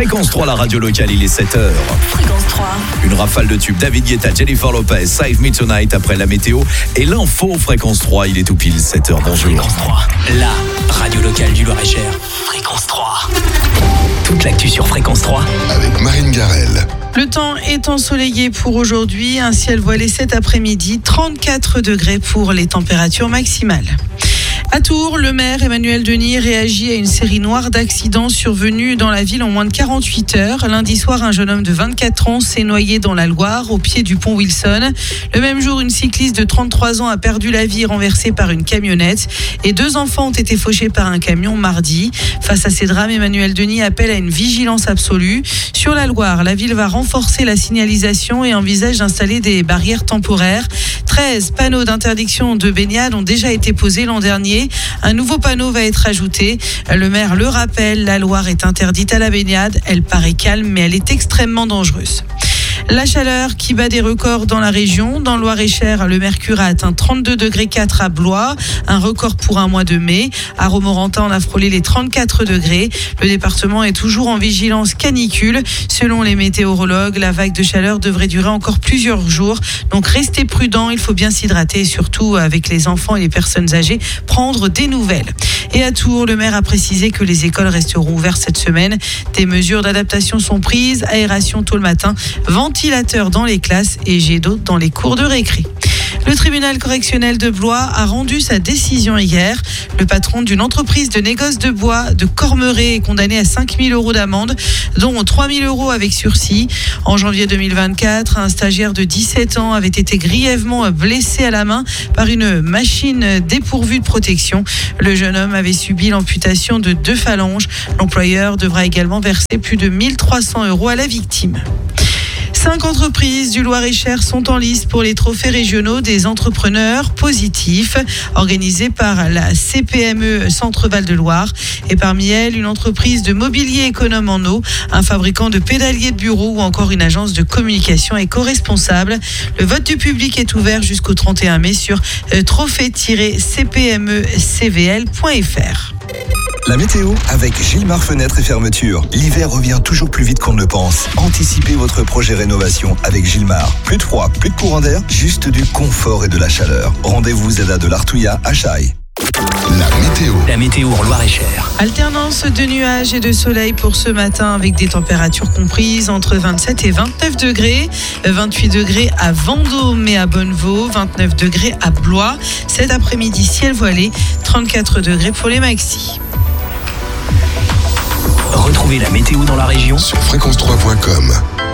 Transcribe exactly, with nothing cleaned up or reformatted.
Fréquence trois, la radio locale, il est sept heures. Fréquence trois. Une rafale de tubes. David Guetta, Jennifer Lopez, Save Me Tonight après la météo. Et l'info Fréquence trois, il est tout pile sept heures. Bonjour. Fréquence trois, la radio locale du Loir-et-Cher. Fréquence trois. Toute l'actu sur Fréquence trois. Avec Marine Garel. Le temps est ensoleillé pour aujourd'hui. Un ciel voilé cet après-midi. trente-quatre degrés pour les températures maximales. À Tours, le maire Emmanuel Denis réagit à une série noire d'accidents survenus dans la ville en moins de quarante-huit heures. Lundi soir, un jeune homme de vingt-quatre ans s'est noyé dans la Loire, au pied du pont Wilson. Le même jour, une cycliste de trente-trois ans a perdu la vie renversée par une camionnette. Et deux enfants ont été fauchés par un camion mardi. Face à ces drames, Emmanuel Denis appelle à une vigilance absolue. Sur la Loire, la ville va renforcer la signalisation et envisage d'installer des barrières temporaires. treize panneaux d'interdiction de baignade ont déjà été posés l'an dernier. Un nouveau panneau va être ajouté. Le maire le rappelle, la Loire est interdite à la baignade. Elle paraît calme, mais elle est extrêmement dangereuse. La chaleur qui bat des records dans la région. Dans le Loir-et-Cher, le mercure a atteint trente-deux degrés quatre à Blois, un record pour un mois de mai. À Romorantin, on a frôlé les trente-quatre degrés. Le département est toujours en vigilance canicule. Selon les météorologues, la vague de chaleur devrait durer encore plusieurs jours. Donc restez prudents, il faut bien s'hydrater et surtout avec les enfants et les personnes âgées, prendre des nouvelles. Et à Tours, le maire a précisé que les écoles resteront ouvertes cette semaine. Des mesures d'adaptation sont prises, aération tôt le matin, ventilateur dans les classes et jet d'eau dans les cours de récré. Le tribunal correctionnel de Blois a rendu sa décision hier. Le patron d'une entreprise de négoce de bois de Cormeret est condamné à cinq mille euros d'amende, dont trois mille euros avec sursis. En janvier deux mille vingt-quatre, un stagiaire de dix-sept ans avait été grièvement blessé à la main par une machine dépourvue de protection. Le jeune homme avait subi l'amputation de deux phalanges. L'employeur devra également verser plus de mille trois cents euros à la victime. Cinq entreprises du Loir-et-Cher sont en lice pour les trophées régionaux des entrepreneurs positifs organisés par la C P M E Centre Val-de-Loire. Et parmi elles, une entreprise de mobilier économe en eau, un fabricant de pédaliers de bureau ou encore une agence de communication éco-responsable. Le vote du public est ouvert jusqu'au trente et un mai sur trophée tiret c p m e c v l point f r. La météo avec Gilmar Fenêtres et Fermetures. L'hiver revient toujours plus vite qu'on ne le pense. Anticipez votre projet rénovation avec Gilmar. Plus de froid, plus de courant d'air, juste du confort et de la chaleur. Rendez-vous Zeda de l'Artouilla à Chaille. La météo. La météo en Loir-et-Cher. Alternance de nuages et de soleil pour ce matin avec des températures comprises entre vingt-sept et vingt-neuf degrés. vingt-huit degrés à Vendôme et à Bonnevaux. vingt-neuf degrés à Blois. Cet après-midi, ciel voilé. trente-quatre degrés pour les maxis. Retrouvez la météo dans la région Sur fréquence trois point com.